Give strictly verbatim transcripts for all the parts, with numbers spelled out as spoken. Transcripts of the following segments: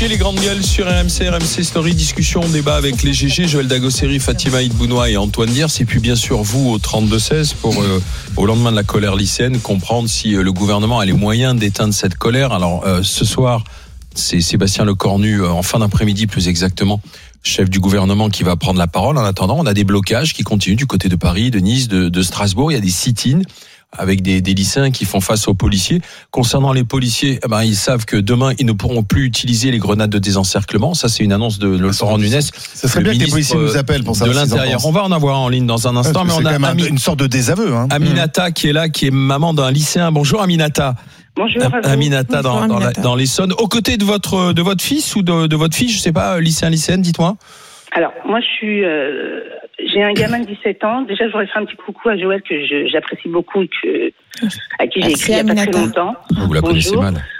Les grandes gueules sur R M C, R M C Story, discussion, débat avec les G G, Joël Dagosseri, Fatima Idbounoua et Antoine Diers. Et puis bien sûr vous au trente-deux seize pour, euh, au lendemain de la colère lycéenne, comprendre si euh, le gouvernement a les moyens d'éteindre cette colère. Alors euh, ce soir, c'est Sébastien Lecornu, euh, en fin d'après-midi plus exactement, chef du gouvernement, qui va prendre la parole. En attendant, on a des blocages qui continuent du côté de Paris, de Nice, de, de Strasbourg. Il y a des sit-ins avec des, des lycéens qui font face aux policiers. Concernant les policiers, eh ben, ils savent que demain, ils ne pourront plus utiliser les grenades de désencerclement. Ça, c'est une annonce de Laurent Nunez. Ça serait bien que les policiers nous appellent pour ça. De l'intérieur. On va en avoir en ligne dans un instant, ouais, mais on a Ami... une sorte de désaveu. Hein. Aminata qui est là, qui est maman d'un lycéen. Bonjour Aminata. Bonjour. Aminata, Bonjour, dans, dans, la, dans l'Essonne, aux côtés de votre de votre fils ou de, de votre fille, je sais pas, lycéen, lycéenne, dites-moi. Alors, moi, je suis, euh, j'ai un gamin de dix-sept ans. Déjà, je voudrais faire un petit coucou à Joël que je, j'apprécie beaucoup et que, à qui j'ai Merci écrit il n'y a pas très longtemps. Vous la connaissez Bonjour. mal.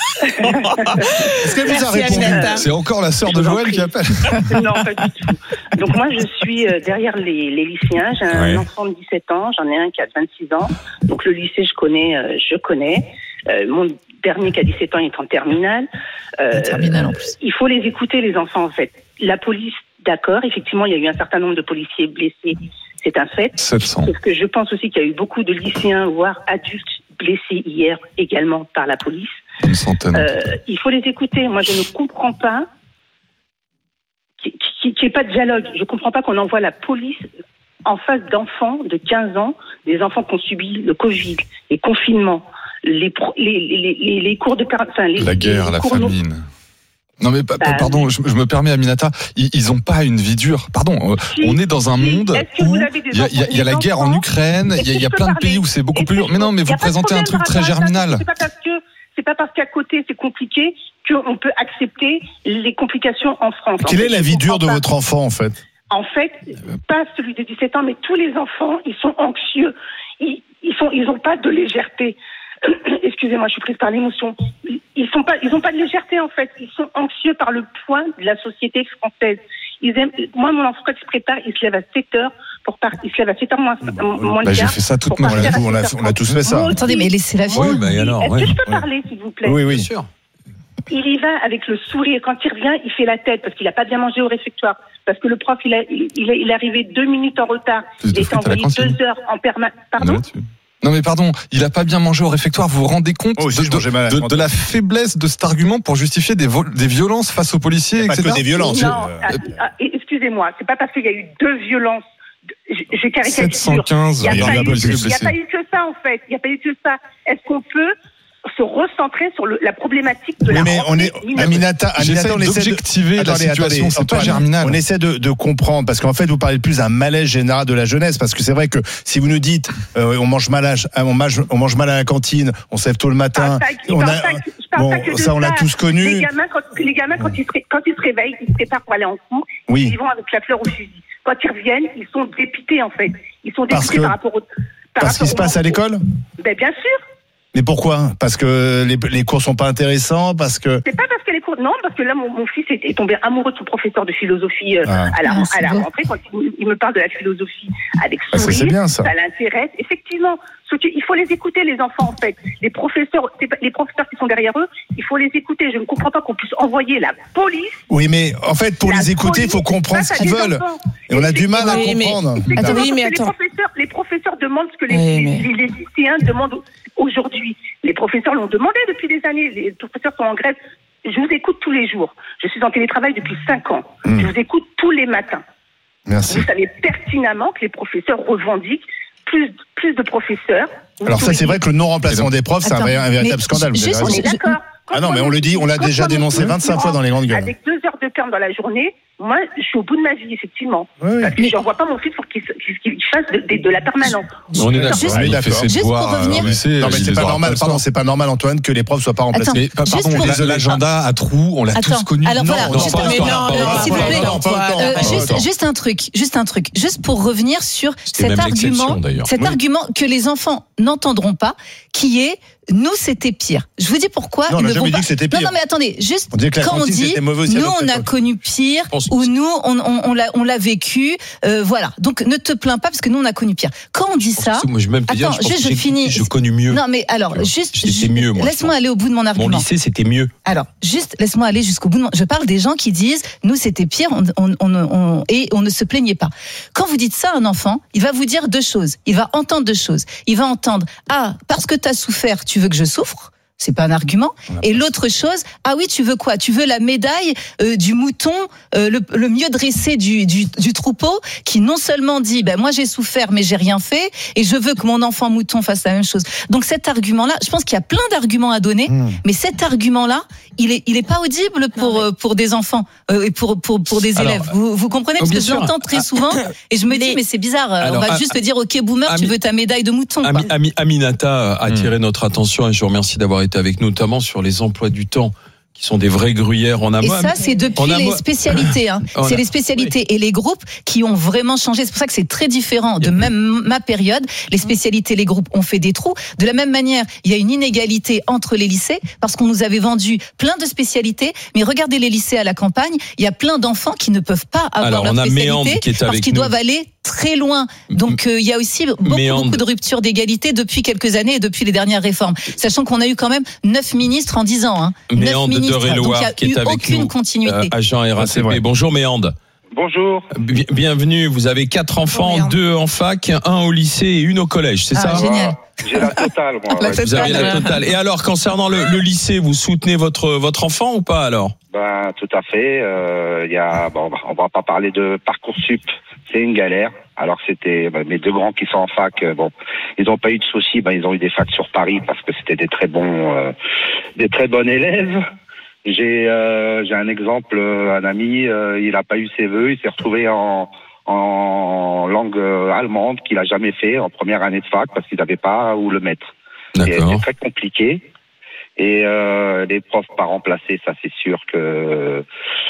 Est-ce qu'elle vous a répondu ? C'est encore la sœur de Joël qui appelle. Non, pas du tout. Donc moi, je suis derrière les, les lycéens. J'ai un ouais. enfant de dix-sept ans. J'en ai un qui a vingt-six ans. Donc le lycée, je connais. Je connais. Euh, mon dernier qui a dix-sept ans, il est en terminale. Euh, terminale en plus. Il faut les écouter, les enfants, en fait. La police, d'accord. Effectivement, il y a eu un certain nombre de policiers blessés. C'est un fait. sept cents. Parce que je pense aussi qu'il y a eu beaucoup de lycéens, voire adultes, blessés hier également par la police. Une centaine. Euh, il faut les écouter. Moi, je ne comprends pas qu'il n'y ait pas de dialogue. Je ne comprends pas qu'on envoie la police en face d'enfants de quinze ans, des enfants qui ont subi le Covid, les confinements, les, les, les, les, les cours de... Enfin, les, la guerre, les la cours famine. Non mais bah, pardon, je, je me permets Aminata, ils, ils ont pas une vie dure. Pardon, si, on est dans un si, monde où il y a, y a, y a la guerre en Ukraine, il y a, y a plein de pays où c'est beaucoup plus dur. Mais non, mais vous présentez un truc très germinal. C'est pas parce que c'est pas parce qu'à côté c'est compliqué qu'on peut accepter les complications en France. Quelle en est fait, la vie dure de pas. votre enfant en fait ? En fait, pas celui de dix-sept ans, mais tous les enfants, ils sont anxieux. Ils, ils sont, ils ont pas de légèreté. Excusez-moi, je suis prise par l'émotion. Ils sont pas, ils ont pas de légèreté en fait. Ils sont anxieux par le poids de la société française. Ils aiment. Moi, mon enfant quand il se prépare, il se lève à sept heures pour partir. Il se lève à sept heures moins moins bah, le j'ai quart. fait ça toute ma vie. On a, on a tous fait ça. Bon, attendez, mais laissez la vie. Oui, bah, alors, Est-ce ouais, que je peux ouais. parler, s'il vous plaît ? Oui, oui, bien sûr. Il y va avec le sourire. Quand il revient, il fait la tête parce qu'il n'a pas bien mangé au réfectoire. Parce que le prof, il, a, il, il est arrivé deux minutes en retard. Plus il est envoyé deux heures en permanence. Pardon ? Non mais pardon, il a pas bien mangé au réfectoire. Vous vous rendez compte oh, de, de, de, de la faiblesse de cet argument pour justifier des, vo- des violences face aux policiers, et cetera. Pas que des violences. Non, euh... ah, excusez-moi, c'est pas parce qu'il y a eu deux violences. Je, je caricature. sept cent quinze. Il n'y a, a, a, a pas eu que ça en fait. Il n'y a pas eu que ça. Est-ce qu'on peut se recentrer sur le, la problématique de oui, la mais on est Aminata, Aminata on essaie d'objectiver de... la situation, attendez, c'est Antoine, pas germinal. On essaie de, de comprendre parce qu'en fait vous parlez plus d'un malaise général de la jeunesse parce que c'est vrai que si vous nous dites euh, on mange mal à, on mange on mange mal à la cantine, on se lève tôt le matin, ah, on a bon, ça, ça on l'a tous connu. Les gamins quand les gamins quand ils se, quand ils se réveillent, ils se préparent pour aller en cours, oui. Ils vont avec la fleur au fusil. Quand ils reviennent, ils sont dépités en fait. Ils sont dépités que, par rapport au par parce qu'il se passe à l'école. Ben bien sûr. Mais pourquoi ? Parce que les, les cours sont pas intéressants, parce que... C'est pas parce que les cours... Non, parce que là, mon, mon fils est, est tombé amoureux de son professeur de philosophie euh, ah. à la, ah, à la rentrée. Quand il, il me parle de la philosophie avec sourire, ah, ça, c'est bien, ça. ça l'intéresse. Effectivement, ce que, il faut les écouter, les enfants, en fait. Les professeurs, les professeurs qui sont derrière eux, il faut les écouter. Je ne comprends pas qu'on puisse envoyer la police... Oui, mais en fait, pour les écouter, il faut comprendre ce qu'ils veulent. Enfants. Et on a du mal à oui, comprendre. Mais... Attends, oui, mais attends. Les professeurs, les professeurs demandent ce que les, oui, mais... les, les lycéens demandent aujourd'hui. Les professeurs l'ont demandé depuis des années. Les professeurs sont en grève. Je vous écoute tous les jours. Je suis en télétravail depuis cinq ans. Mmh. Je vous écoute tous les matins. Merci. Vous savez pertinemment que les professeurs revendiquent plus, plus de professeurs. Alors ça, c'est vrai que le non-remplacement des profs, c'est un, un véritable scandale. Juste, on est d'accord. Ah non, mais on le dit, on l'a déjà dénoncé vingt-cinq fois dans les grandes gueules. Avec deux heures de calme dans la journée, moi, je suis au bout de ma vie, effectivement. Oui, parce que mais... je n'envoie pas mon fils pour qu'il, qu'il fasse de, de, de la permanence. On est d'accord. Juste, il a fait ses juste devoirs, pour revenir. Euh, lycée, non, mais c'est pas normal, pardon, c'est pas normal, Antoine, que les profs soient pas remplacés. Attends, mais, pardon, pour... les, l'agenda à trous, on l'a Attends, tous connu. Alors non, voilà, non, juste, pas mais encore, non, pas s'il vous plaît, encore, pas encore, euh, pas juste, encore. juste un truc, juste un truc, juste pour revenir sur C'était cet argument, cet oui. argument que les enfants n'entendront pas, qui est nous c'était pire. Je vous dis pourquoi. Non, on ils n'a ne jamais vont dit pas... que c'était pire. Non, non, mais attendez, juste on dit que la quand on cantine, dit c'était mauvais aussi nous on a connu pire, où nous, on, on, on, l'a, on l'a vécu. Euh, voilà. Donc, ne te plains pas parce que nous, on a connu pire. Quand on dit ça, moi, je même te dire, attends, je, juste, je j'ai, finis. Je connais mieux. Non, mais alors, Alors, juste, c'était je, mieux, moi, laisse-moi aller au bout de mon argument. Mon lycée, c'était mieux. Alors, juste, laisse-moi aller jusqu'au bout de mon. Je parle des gens qui disent, nous, c'était pire, on, on, on, on, et on ne se plaignait pas. Quand vous dites ça à un enfant, il va vous dire deux choses. Il va entendre deux choses. Il va entendre, ah, parce que t'as souffert, tu veux que je souffre. C'est pas un argument. Et l'autre chose, ah oui, tu veux quoi? Tu veux la médaille euh, du mouton euh, le, le mieux dressé du, du, du troupeau, qui non seulement dit, ben moi j'ai souffert, mais j'ai rien fait, et je veux que mon enfant mouton fasse la même chose. Donc cet argument-là, je pense qu'il y a plein d'arguments à donner, mmh. mais cet argument-là, il est, il est pas audible pour non, mais... pour des enfants euh, et pour pour pour des élèves. Alors, vous vous comprenez parce que je l'entends très souvent et je me dis mais c'est bizarre. Alors, on va à, juste te dire ok boomer, Ami, tu veux ta médaille de mouton. Ami, Ami, Aminata a attiré mmh. notre attention et je vous remercie d'avoir été avec nous, notamment sur les emplois du temps qui sont des vraies gruyères en amont. Et ça, c'est depuis les spécialités. Hein. C'est a... les spécialités oui. et les groupes qui ont vraiment changé. C'est pour ça que c'est très différent de même ma période. Les spécialités, les groupes ont fait des trous. De la même manière, il y a une inégalité entre les lycées parce qu'on nous avait vendu plein de spécialités. Mais regardez les lycées à la campagne, il y a plein d'enfants qui ne peuvent pas avoir Alors, leur on a spécialité Méandre qui est parce avec qu'ils nous. doivent aller très loin. Donc euh, il y a aussi beaucoup, beaucoup de ruptures d'égalité depuis quelques années et depuis les dernières réformes. Sachant qu'on a eu quand même neuf ministres en dix ans. Hein. Méandre de Réloir donc il n'y a eu aucune nous, continuité. Euh, agent R A C P. Bonjour Méandre. Bonjour. Bienvenue. Vous avez quatre enfants, Bonjour, deux en fac, un au lycée et une au collège, c'est ah, ça? Génial. J'ai la totale, moi. La ouais. totale. Vous avez la totale. Et alors, concernant le, le lycée, vous soutenez votre votre enfant ou pas alors? Ben, tout à fait. Il euh, y a, bon, on va pas parler de Parcoursup. C'est une galère. Alors c'était ben, mes deux grands qui sont en fac. Euh, bon, ils n'ont pas eu de soucis. Ben, ils ont eu des facs sur Paris parce que c'était des très bons, euh, des très bons élèves. J'ai euh, j'ai un exemple, un ami, euh, il a pas eu ses vœux, il s'est retrouvé en en langue allemande qu'il a jamais fait en première année de fac parce qu'il n'avait pas où le mettre. D'accord. C'est très compliqué. Et euh, les profs pas remplacés, ça c'est sûr que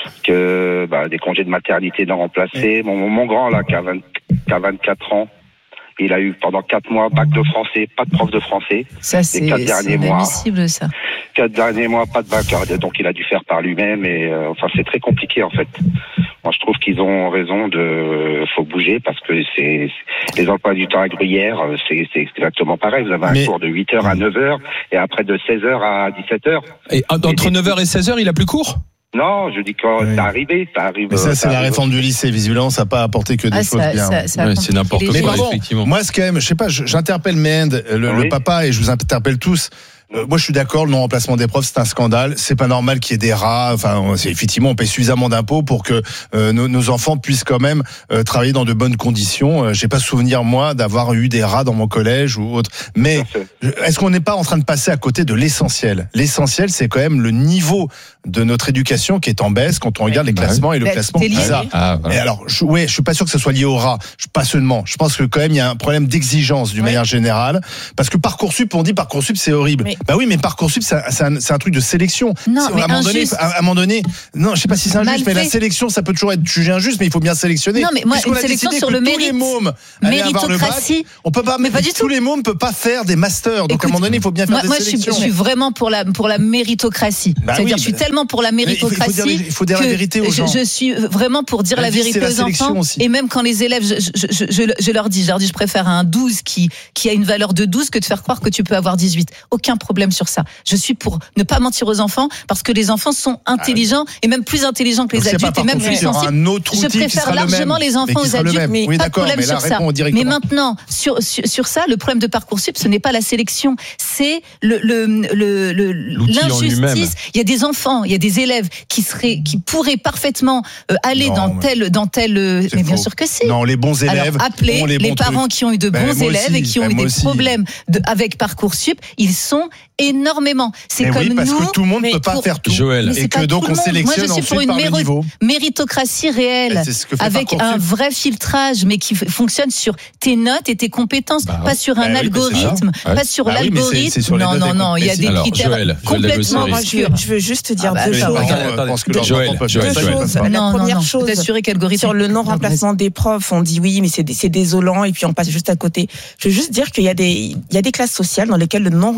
que bah, des congés de maternité non remplacés. Mon, mon grand là qui a, vingt, qui a vingt-quatre ans, il a eu pendant quatre mois bac de français, pas de prof de français. Ça c'est, les quatre derniers c'est mois, inadmissible ça. Quatre derniers mois, pas de bac, donc il a dû faire par lui-même. Et euh, enfin c'est très compliqué en fait. Moi je trouve qu'ils ont raison de, faut bouger parce que c'est, c'est les emplois du temps à Gruyère, c'est, c'est exactement pareil. Vous avez un Mais... cours de huit heures à neuf heures et après de seize heures à dix-sept heures. Et entre neuf heures et seize heures, il a plus cours? Non, je dis quand oui. c'est arrivé, ça arrive. Mais ça, c'est ça la arrive. réforme du lycée. Visiblement, ça n'a pas apporté que des ah, choses ça, bien. Ça, ça ouais, c'est n'importe quoi, Mais bon, effectivement. Moi, c'est quand même, je sais pas, j'interpelle Méandre, le, oui. le papa, et je vous interpelle tous. Euh, moi, je suis d'accord, le non-remplacement des profs, c'est un scandale. C'est pas normal qu'il y ait des rats. Enfin, c'est, effectivement, on paye suffisamment d'impôts pour que euh, nos, nos enfants puissent quand même euh, travailler dans de bonnes conditions. Euh, j'ai pas souvenir, moi, d'avoir eu des rats dans mon collège ou autre. Mais est-ce qu'on n'est pas en train de passer à côté de l'essentiel? L'essentiel, c'est quand même le niveau de notre éducation qui est en baisse quand on regarde les classements et le classement PISA. Ah, voilà. Et alors, je, ouais, je suis pas sûr que ce soit lié au rat. Je, pas seulement. Je pense que quand même il y a un problème d'exigence d'une ouais. manière générale. Parce que Parcoursup, on dit Parcoursup, c'est horrible. Mais... Bah oui, mais Parcoursup, c'est un, c'est un, c'est un truc de sélection. Non, c'est, mais à un moment donné, à, à un moment donné, non, je sais pas si c'est injuste, mais la sélection, ça peut toujours être jugé injuste, mais il faut bien sélectionner. Non, mais moi, une sélection sur le mérite. Méritocratie. On peut pas, mais pas du tout. Tous les mômes peuvent pas faire des masters. Donc à un moment donné, il faut bien faire des sélections. Moi, je suis vraiment pour la pour la méritocratie. C'est-à-dire, je suis tellement pour la méritocratie. Il faut dire, il faut dire la vérité aux gens. Je, je suis vraiment pour dire la, la vérité aux enfants. Aussi. Et même quand les élèves, je, je, je, je, je leur dis, je leur dis, je préfère un douze qui, qui a une valeur de douze que de faire croire que tu peux avoir dix-huit. Aucun problème sur ça. Je suis pour ne pas mentir aux enfants parce que les enfants sont intelligents ah, et même plus intelligents que les donc adultes et même plus sensibles. Je préfère largement les enfants aux adultes, mais oui, pas de problème sur ça. Mais maintenant, sur, sur, sur ça, le problème de Parcoursup, ce n'est pas la sélection, c'est le, le, le, le, l'injustice. Il y a des enfants, il y a des élèves qui seraient, qui pourraient parfaitement euh, aller non, dans mais tel, dans tel. Euh, mais bien sûr que si. Non, les bons élèves. Alors, appelez les, les parents trucs. Qui ont eu de bons ben, élèves aussi, et qui ont ben, eu des aussi. Problèmes de, avec Parcoursup, ils sont énormément. C'est mais comme oui, parce nous. que tout le monde ne peut pas pour, faire tout. Joël. Et que donc on sélectionne ensuite par le niveau. Méritocratie réelle, avec un vrai filtrage, mais qui fonctionne sur tes notes et tes compétences, bah, pas sur un bah, algorithme, oui, pas sur bah, l'algorithme. Oui, c'est, c'est non, non, non, il y a des Alors, critères Joël, complètement. Moi, je, je veux juste dire ah, bah, deux bah, choses. Deux choses. La première chose, sur le non-remplacement des profs, on dit oui, mais c'est, c'est désolant, et puis on passe juste à côté. Je veux juste dire qu'il y a des, il y a des classes sociales dans lesquelles le non-remplacement des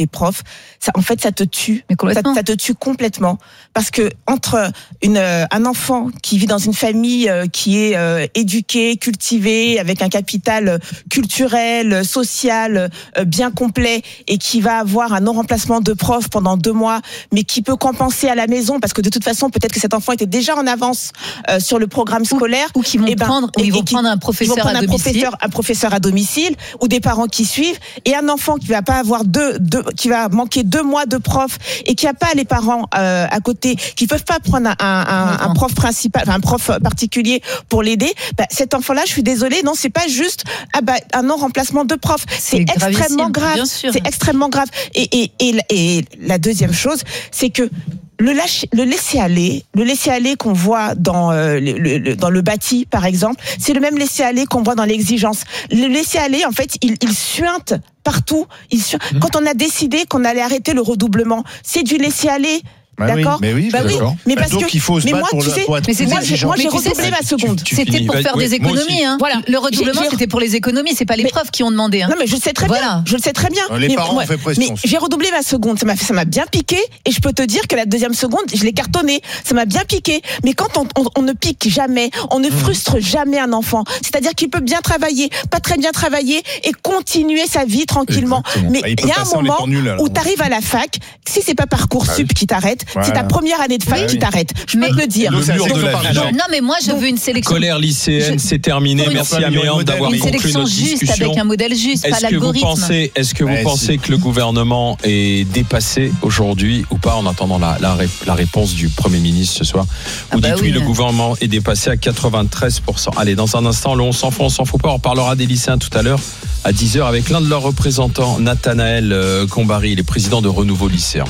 des profs, ça, en fait, ça te tue. Mais complètement. Ça, ça te tue complètement. Parce que entre une, un enfant qui vit dans une famille qui est euh, éduquée, cultivée, avec un capital culturel, social, euh, bien complet, et qui va avoir un non-remplacement de prof pendant deux mois, mais qui peut compenser à la maison, parce que de toute façon, peut-être que cet enfant était déjà en avance euh, sur le programme scolaire. Ou, ou qui vont et ben, prendre, ou ils vont qui, prendre un professeur prendre à un domicile. Professeur, un professeur à domicile, ou des parents qui suivent, et un enfant qui va pas avoir deux, deux qui va manquer deux mois de prof, et qui a pas les parents euh, à côté, qui peuvent pas prendre un, un, un prof principal, enfin, un prof particulier pour l'aider. Bah, cet enfant-là, je suis désolée, non, c'est pas juste ah bah, un non-remplacement de prof, c'est, c'est extrêmement grave. C'est extrêmement grave. Et, et, et, et la deuxième chose, c'est que le, lâcher, le laisser aller, le laisser aller qu'on voit dans euh, le, le, dans le bâti, par exemple, c'est le même laisser aller qu'on voit dans l'exigence. Le laisser aller, en fait, il, il suinte partout. Il suinte. Mmh. Quand on a décidé qu'on allait arrêter le redoublement, c'est du laisser aller. Bah d'accord. Oui, mais oui, bah oui. Mais parce donc, que il faut se battre pour, tu sais, le, pour être mais c'est moi, j'ai, moi j'ai redoublé ma seconde. Tu, tu c'était pour faire ouais, des économies. Hein. Voilà. Le redoublement, j'ai, c'était pour les économies. C'est pas les mais, profs qui ont demandé. Hein. Non, mais je le sais très voilà. bien. Je le sais très bien. Les mais, parents moi, ont fait pression. Mais j'ai redoublé ma seconde. Ça m'a, ça m'a bien piqué. Et je peux te dire que la deuxième seconde, je l'ai cartonnée. Ça m'a bien piqué. Mais quand on, on, on ne pique jamais, on ne frustre jamais un enfant. C'est-à-dire qu'il peut bien travailler, pas très bien travailler, et continuer sa vie tranquillement. Exactement. Mais il y a un moment où tu arrives à la fac. Si c'est pas Parcoursup qui t'arrête, c'est ta première année de fac oui. qui t'arrête. Je peux te le dire. Le mur de la vie. Non, mais moi, je veux une sélection. Colère lycéenne, je... c'est terminé. Merci à Méandre d'avoir conclu notre discussion. Une sélection juste, avec un modèle juste, est-ce pas que l'algorithme. Vous pensez, est-ce que vous ouais, pensez si. que le gouvernement est dépassé aujourd'hui ou pas, en attendant la, la, la réponse du Premier ministre ce soir? Vous ah bah dites oui, oui, le gouvernement est dépassé à quatre-vingt-treize pour cent. Allez, dans un instant, le on s'en fout, on s'en fout pas. On parlera des lycéens tout à l'heure à dix heures avec l'un de leurs représentants, Nathanaël Combary, il est président de Renouveau Lycéen.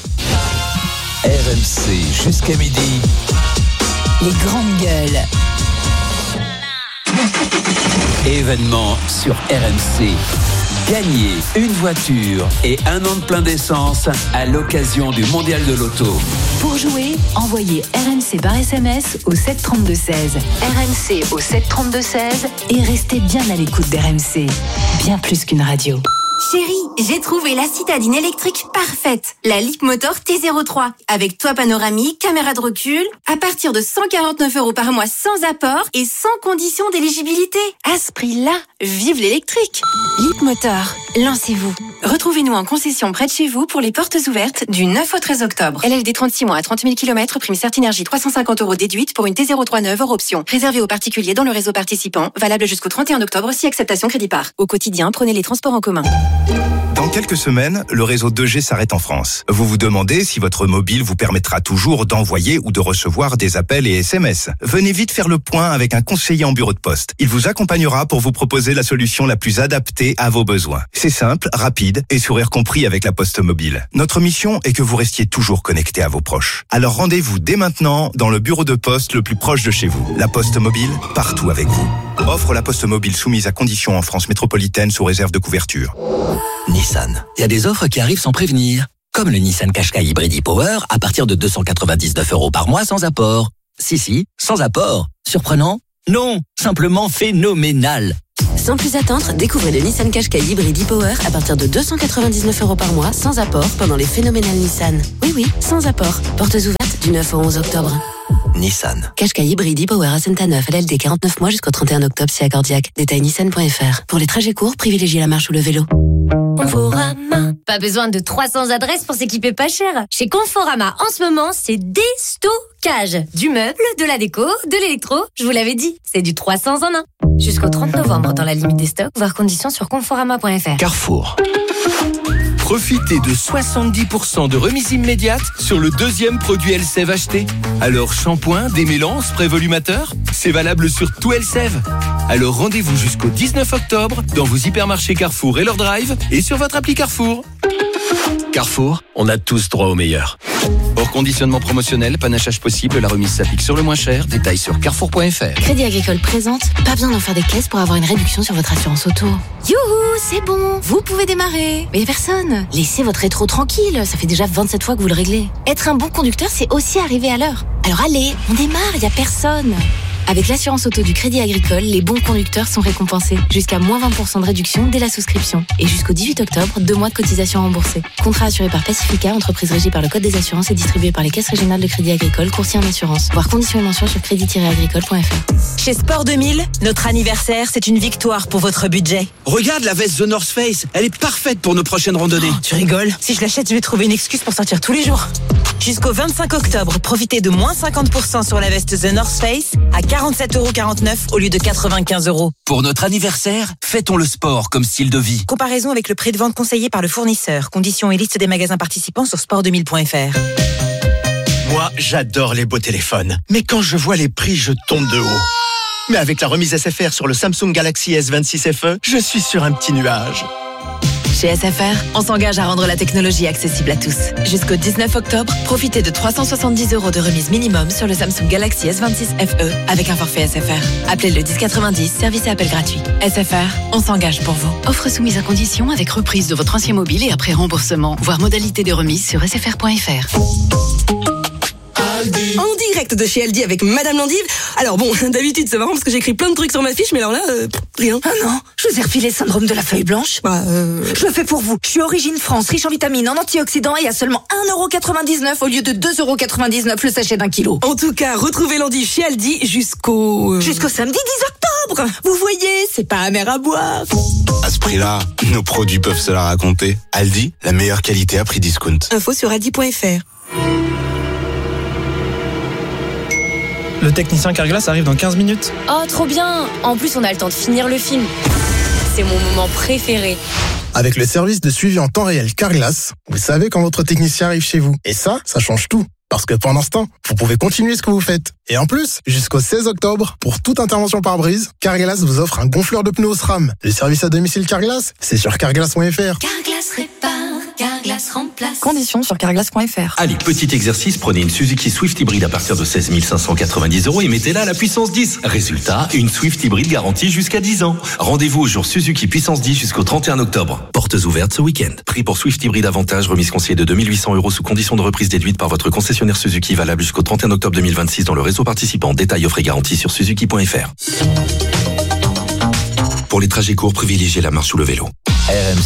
R M C jusqu'à midi. Les grandes gueules. Événement sur R M C. Gagnez une voiture et un an de plein d'essence à l'occasion du Mondial de l'Auto. Pour jouer, envoyez R M C par S M S au sept trente-deux seize. R M C au sept trente-deux seize et restez bien à l'écoute d'R M C. Bien plus qu'une radio. Chérie, j'ai trouvé la citadine électrique parfaite. La Leapmotor T zéro trois. Avec toit panoramique, caméra de recul. À partir de cent quarante-neuf euros par mois sans apport et sans condition d'éligibilité. À ce prix-là, vive l'électrique. Leapmotor, lancez-vous. Retrouvez-nous en concession près de chez vous pour les portes ouvertes du neuf au treize octobre. L L D trente-six mois à trente mille kilomètres, prime Certinergie trois cent cinquante euros déduite pour une T zéro trois neuve hors option. Réservé aux particuliers dans le réseau participant. Valable jusqu'au trente et un octobre si acceptation crédit par. Au quotidien, prenez les transports en commun. Dans quelques semaines, le réseau deux G s'arrête en France. Vous vous demandez si votre mobile vous permettra toujours d'envoyer ou de recevoir des appels et S M S. Venez vite faire le point avec un conseiller en bureau de poste. Il vous accompagnera pour vous proposer la solution la plus adaptée à vos besoins. C'est simple, rapide et sourire compris avec la Poste Mobile. Notre mission est que vous restiez toujours connecté à vos proches. Alors rendez-vous dès maintenant dans le bureau de poste le plus proche de chez vous. La Poste Mobile, partout avec vous. Offre la Poste Mobile soumise à conditions en France métropolitaine sous réserve de couverture. Nissan. Il y a des offres qui arrivent sans prévenir. Comme le Nissan Qashqai Hybrid e-Power à partir de deux cent quatre-vingt-dix-neuf euros par mois sans apport. Si, si, sans apport. Surprenant? Non, simplement phénoménal. Sans plus attendre, découvrez le Nissan Qashqai Hybrid e-Power à partir de deux cent quatre-vingt-dix-neuf euros par mois sans apport pendant les phénoménales Nissan. Oui, oui, sans apport. Portes ouvertes du neuf au onze octobre. Nissan. Qashqai Hybrid e-Power à Saint-Neuf, L L D quarante-neuf mois jusqu'au trente et un octobre si accordiaque. Détail nissan point f r. Pour les trajets courts, privilégiez la marche ou le vélo. Conforama. Pas besoin de trois cents adresses pour s'équiper pas cher. Chez Conforama, en ce moment, c'est déstockage. Du meuble, de la déco, de l'électro. Je vous l'avais dit, c'est du trois cents en un. Jusqu'au trente novembre dans la limite des stocks, voir conditions sur conforama point f r. Carrefour. Profitez de soixante-dix pour cent de remise immédiate sur le deuxième produit Elseve acheté. Alors shampoing, démêlant, spray volumateur, c'est valable sur tout Elseve. Alors rendez-vous jusqu'au dix-neuf octobre dans vos hypermarchés Carrefour et leur drive et sur votre appli Carrefour. Carrefour, on a tous droit au meilleur. Hors conditionnement promotionnel, panachage possible, la remise s'applique sur le moins cher. Détails sur carrefour point f r. Crédit Agricole présente, pas besoin d'en faire des caisses pour avoir une réduction sur votre assurance auto. Youhou, c'est bon, vous pouvez démarrer. Mais y a personne. Laissez votre rétro tranquille, ça fait déjà vingt-sept fois que vous le réglez. Être un bon conducteur, c'est aussi arriver à l'heure. Alors allez, on démarre, y a personne. Avec l'assurance auto du Crédit Agricole, les bons conducteurs sont récompensés. Jusqu'à moins vingt pour cent de réduction dès la souscription. Et jusqu'au dix-huit octobre, deux mois de cotisation remboursée. Contrat assuré par Pacifica, entreprise régie par le Code des assurances et distribué par les caisses régionales de Crédit Agricole, courtier en assurance. Voir conditions et mentions sur crédit tiret agricole point f r. Chez Sport deux mille, notre anniversaire, c'est une victoire pour votre budget. Regarde la veste The North Face, elle est parfaite pour nos prochaines randonnées. Oh, tu rigoles? Si je l'achète, je vais trouver une excuse pour sortir tous les jours. Jusqu'au vingt-cinq octobre, profitez de moins cinquante pour cent sur la veste The North Face à quarante-sept euros quarante-neuf au lieu de quatre-vingt-quinze euros. Pour notre anniversaire, fêtons le sport comme style de vie. Comparaison avec le prix de vente conseillé par le fournisseur. Conditions et liste des magasins participants sur sport deux mille point f r. Moi, j'adore les beaux téléphones. Mais quand je vois les prix, je tombe de haut. Mais avec la remise S F R sur le Samsung Galaxy S vingt-six F E, je suis sur un petit nuage. Chez S F R, on s'engage à rendre la technologie accessible à tous. Jusqu'au dix-neuf octobre, profitez de trois cent soixante-dix euros de remise minimum sur le Samsung Galaxy S vingt-six F E avec un forfait S F R. Appelez le dix quatre-vingt-dix, service et appel gratuit. S F R, on s'engage pour vous. Offre soumise à condition avec reprise de votre ancien mobile et après remboursement. Voir modalité des remises sur s f r point f r. En direct de chez Aldi avec Madame Landive. Alors bon, d'habitude c'est marrant parce que j'écris plein de trucs sur ma fiche, mais alors là, euh, rien. Ah non, je vous ai refilé le syndrome de la feuille blanche. Bah, euh... Je le fais pour vous. Je suis Origine France, riche en vitamines, en antioxydants et à seulement un euro quatre-vingt-dix-neuf au lieu de deux euros quatre-vingt-dix-neuf le sachet d'un kilo. En tout cas, retrouvez Landive chez Aldi jusqu'au... Euh... Jusqu'au samedi dix octobre. Vous voyez, c'est pas amer à boire. À ce prix-là, nos produits peuvent se la raconter. Aldi, la meilleure qualité à prix discount. Info sur aldi point f r. Le technicien Carglass arrive dans quinze minutes. Oh, trop bien! En plus, on a le temps de finir le film. C'est mon moment préféré. Avec le service de suivi en temps réel Carglass, vous savez quand votre technicien arrive chez vous. Et ça, ça change tout. Parce que pendant ce temps, vous pouvez continuer ce que vous faites. Et en plus, jusqu'au seize octobre, pour toute intervention par brise, Carglass vous offre un gonfleur de pneus au SRAM. Le service à domicile Carglass, c'est sur carglass point f r. Carglass répare, Carglass remplace. Conditions sur carglass point f r. Allez, petit exercice, prenez une Suzuki Swift hybride à partir de seize mille cinq cent quatre-vingt-dix euros et mettez-la à la puissance dix. Résultat, une Swift hybride garantie jusqu'à dix ans. Rendez-vous au jour Suzuki puissance dix jusqu'au trente et un octobre. Portes ouvertes ce week-end. Prix pour Swift hybride avantage, remise conseillée de deux mille huit cents euros sous condition de reprise déduite par votre concessionnaire Suzuki, valable jusqu'au trente et un octobre deux mille vingt-six dans le réseau participant. Détails, offres et garanties sur suzuki point f r. Pour les trajets courts, privilégiez la marche ou le vélo.